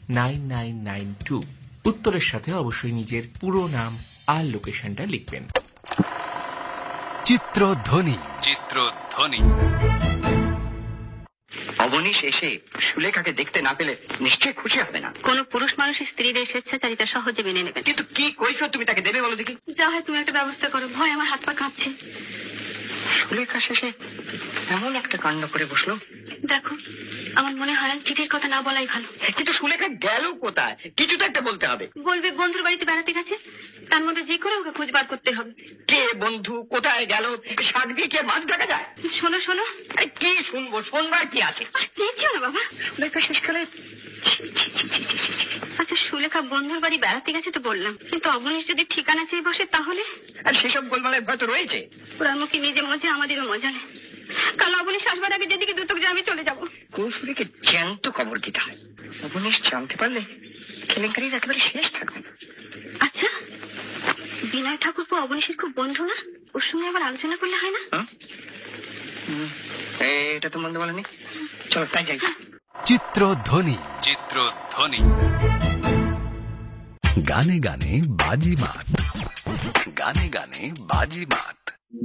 9992। উত্তরের সাথে অবশ্যই নিজের পুরো নাম আর লোকেশনটা লিখবেন। চিত্রধ্বনি। চিত্রধ্বনি। অবনীশ এসে সুলেখাকে দেখতে না পেলে নিশ্চয়ই খুশি হবে না। কোন পুরুষ মানুষের স্ত্রীদের স্বেচ্ছাচারিতা সহজে মেনে নেবেন। কিন্তু কি কৈফিয়ত তুমি তাকে দেবে বলো দেখি? যা হয় তুমি একটা ব্যবস্থা করো, ভয় আমার হাত পা কাঁপছে। সুলেখা শেষে এমন একটা কাণ্ড করে বসলো। দেখো, আমার মনে হয় চিঠির কথা না বলাই ভালো। কিন্তু সুলেখা গেল কোথায়? কিছু তো একটা বলতে হবে। বলবে বন্ধুর বাড়িতে বেড়াতে গেছে, তার মধ্যে যে করে ওকে খোঁজ বার করতে হবে। কে বন্ধু, কোথায় গেল? শাক দিয়ে কে মাছ ঢাকা যায়? শোনো শোনো। কি শুনবো? শোনবার কি আছে? চেয়েছো না বাবা। সুলেখা শেষকালে। আচ্ছা, সুলেখা বন্ধুর বাড়ি বেড়াতে গেছে তো বললাম, কিন্তু অবনীশ যদি ঠিকানা চেয়ে বসে তাহলে? আর সেসব গোলমালের ভয় তো রয়েছে। ওরা মুখে নিজে মজা, আমাদেরও মজা নেই। কাল অবনীশ আসবার আগে যেদিকে দ্রুত যায় আমি চলে যাবো। কৌশলীকে জ্যান্ত খবর দিতে হয়। অবনীশ জানতে পারলে কেলেঙ্কারির একেবারে শেষ থাকবে। আচ্ছা, বিনয় ঠাকুরপো অবনীশের খুব বন্ধু না? ওর সঙ্গে আবার আলোচনা করলে হয় না? এটা তো মন্দ বলেনি। চলো তাই যাই। চিত্রধ্বনি। চিত্রধ্বনি। গানে গানে বাজিমাত। গানে গানে বাজিমাত।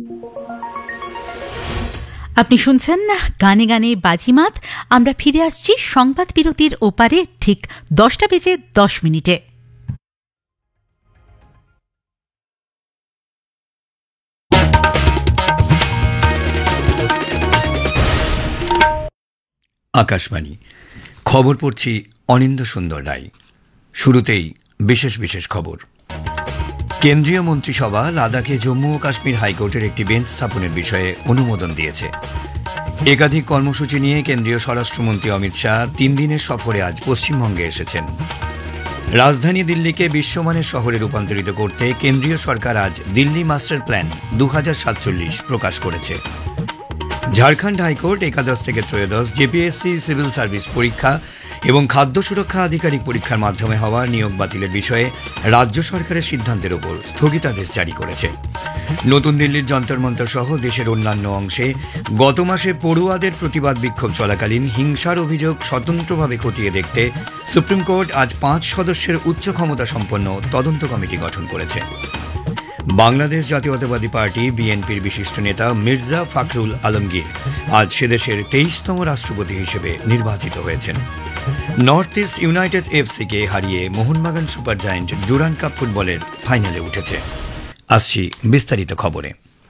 আপনি শুনছেন না গানে গানে বাজিমাত। আমরা ফিরে আসছি সংবাদ বিরতির ওপারে ঠিক 10:10 আকাশবাণী খবর পড়ছি অনিন্দ সুন্দর রায়। শুরুতেই বিশেষ বিশেষ খবর। কেন্দ্রীয় মন্ত্রিসভা লাদাখে জম্মু ও কাশ্মীর হাইকোর্টের একটি বেঞ্চ স্থাপনের বিষয়ে অনুমোদন দিয়েছে। একাধিক কর্মসূচি নিয়ে কেন্দ্রীয় স্বরাষ্ট্রমন্ত্রী অমিত শাহ 3 দিনের সফরে আজ পশ্চিমবঙ্গে এসেছেন। রাজধানী দিল্লিকে বিশ্বমানের শহরে রূপান্তরিত করতে কেন্দ্রীয় সরকার আজ দিল্লি মাস্টার প্ল্যান 2047 প্রকাশ করেছে। ঝাড়খণ্ড হাইকোর্ট একাদশ থেকে ত্রয়োদশ জেপিএসসি সিভিল সার্ভিস পরীক্ষা এবং খাদ্য সুরক্ষা আধিকারিক পরীক্ষার মাধ্যমে হওয়া নিয়োগ বাতিলের বিষয়ে রাজ্য সরকারের সিদ্ধান্তের ওপর স্থগিতাদেশ জারি করেছে। নতুন দিল্লির যন্তর মন্তর সহ দেশের অন্যান্য অংশে গত মাসে পড়ুয়াদের প্রতিবাদ বিক্ষোভ চলাকালীন হিংসার অভিযোগ স্বতন্ত্রভাবে খতিয়ে দেখতে সুপ্রিম কোর্ট আজ 5 সদস্যের উচ্চ ক্ষমতা সম্পন্ন তদন্ত কমিটি গঠন করেছে। বাংলাদেশ জাতীয়তাবাদী পার্টি বিএনপির বিশিষ্ট নেতা মির্জা ফখরুল আলমগীর আজ সেদেশের 23তম রাষ্ট্রপতি হিসেবে নির্বাচিত হয়েছেন। নর্থ ইস্ট ইউনাইটেড এফসিকে হারিয়ে Mohun Bagan super giant Durand cup ফুটবলের ফাইনালে উঠেছে। আসছি বিস্তারিত খবরে।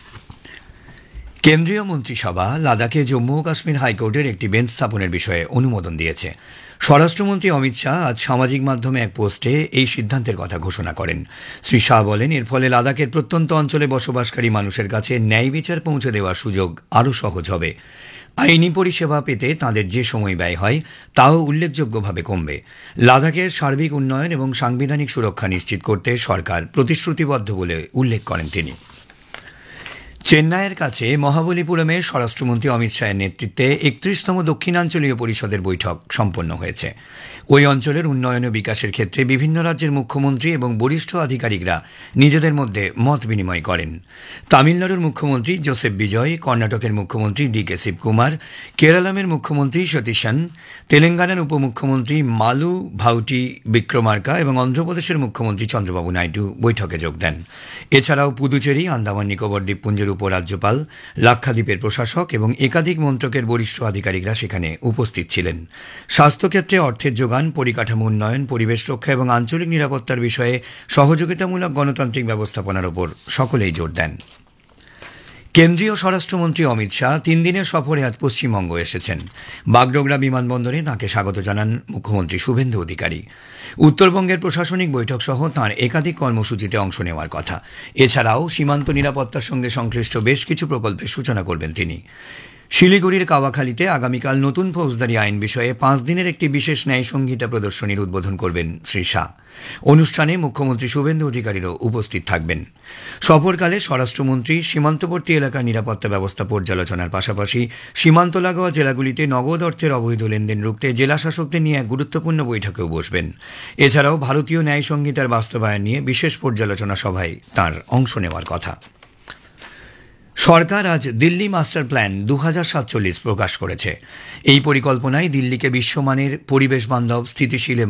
কেন্দ্রীয় মন্ত্রিসভা লাদাখে জম্মু ও কাশ্মীর হাইকোর্টের একটি বেঞ্চ স্থাপনের বিষয়ে অনুমোদন দিয়েছে। স্বরাষ্ট্রমন্ত্রী অমিত শাহ আজ সামাজিক মাধ্যমে এক পোস্টে এই সিদ্ধান্তের কথা ঘোষণা করেন। শ্রী শাহ বলেন, এর ফলে লাদাখের প্রত্যন্ত অঞ্চলে বসবাসকারী মানুষের কাছে ন্যায় বিচার পৌঁছে দেওয়ার সুযোগ আরও সহজ হবে। আইনি পরিষেবা পেতে তাঁদের যে সময় ব্যয় হয় তাও উল্লেখযোগ্যভাবে কমবে। লাদাখের সার্বিক উন্নয়ন এবং সাংবিধানিক সুরক্ষা নিশ্চিত করতে সরকার প্রতিশ্রুতিবদ্ধ বলে উল্লেখ করেন তিনি। চেন্নাইয়ের কাছে মহাবলীপুরমে স্বরাষ্ট্রমন্ত্রী অমিত শাহের নেতৃত্বে 31তম দক্ষিণাঞ্চলীয় পরিষদের বৈঠক সম্পন্ন হয়েছে। ওই অঞ্চলের উন্নয়ন ও বিকাশের ক্ষেত্রে বিভিন্ন রাজ্যের মুখ্যমন্ত্রী এবং বরিষ্ঠ আধিকারিকরা নিজেদের মধ্যে মত বিনিময় করেন। তামিলনাড়ুর মুখ্যমন্ত্রী জোসেফ বিজয়, কর্ণাটকের মুখ্যমন্ত্রী ডিকে শিবকুমার, কেরালামের মুখ্যমন্ত্রী সতীশন, তেলেঙ্গানার উপমুখ্যমন্ত্রী মালু ভাউটি বিক্রমার্কা এবং অন্ধ্রপ্রদেশের মুখ্যমন্ত্রী চন্দ্রবাবু নাইডু বৈঠকে যোগ দেন। এছাড়াও পুদুচেরি, আন্দামান নিকোবর দ্বীপপুঞ্জের উপরাজ্যপাল, লাক্ষাদ্বীপের প্রশাসক এবং একাধিক মন্ত্রকের বরিষ্ঠ আধিকারিকরা সেখানে উপস্থিত ছিলেন। স্বাস্থ্যক্ষেত্রে অর্থের যোগান, পরিকাঠামো উন্নয়ন, পরিবেশ রক্ষা এবং আঞ্চলিক নিরাপত্তার বিষয়ে সহযোগিতামূলক গণতান্ত্রিক ব্যবস্থাপনার ওপর সকলেই জোর দেন। কেন্দ্রীয় স্বরাষ্ট্রমন্ত্রী অমিত শাহ 3 দিনের সফরে আজ পশ্চিমবঙ্গ এসেছেন। বাগডোগরা বিমানবন্দরে তাঁকে স্বাগত জানান মুখ্যমন্ত্রী শুভেন্দু অধিকারী। উত্তরবঙ্গের প্রশাসনিক বৈঠক সহ তাঁর একাধিক কর্মসূচিতে অংশ নেওয়ার কথা। এছাড়াও সীমান্ত নিরাপত্তার সঙ্গে সংশ্লিষ্ট বেশ কিছু প্রকল্পের সূচনা করবেন তিনি। শিলিগুড়ির কাওয়াখালীতে আগামীকাল নতুন ফৌজদারি আইন বিষয়ে 5 দিনের একটি বিশেষ ন্যায় সংহিতা প্রদর্শনীর উদ্বোধন করবেন শ্রী শাহ। অনুষ্ঠানে মুখ্যমন্ত্রী শুভেন্দু অধিকারীরও উপস্থিত থাকবেন। সফরকালে স্বরাষ্ট্রমন্ত্রী সীমান্তবর্তী এলাকার নিরাপত্তা ব্যবস্থা পর্যালোচনার পাশাপাশি সীমান্ত লাগোয়া জেলাগুলিতে নগদ অর্থের অবৈধ লেনদেন রুখতে জেলা শাসকদের নিয়ে এক গুরুত্বপূর্ণ বৈঠকেও বসবেন। এছাড়াও ভারতীয় ন্যায় সংহিতার বাস্তবায়ন নিয়ে বিশেষ পর্যালোচনা সভায় তাঁর অংশ নেওয়ার কথা। সরকার আজ দিল্লি মাস্টার প্ল্যান 2047 প্রকাশ করেছে। এই পরিকল্পনায় দিল্লিকে বিশ্বমানের পরিবেশ বান্ধব, স্থিতিশীল